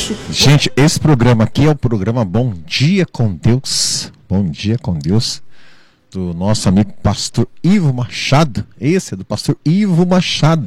isso. Gente, esse programa aqui é o programa Bom Dia com Deus. Bom Dia com Deus. Do nosso amigo pastor Ivo Machado. Esse é do pastor Ivo Machado.